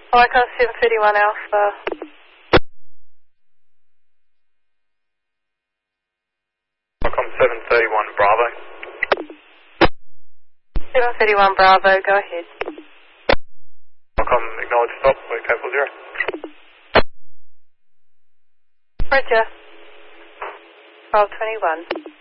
Oh, I can't see 31 Alpha. Welcome 731 Bravo. 731 Bravo, go ahead. Welcome, acknowledge stop, we're Capable 0. Roger. 1221.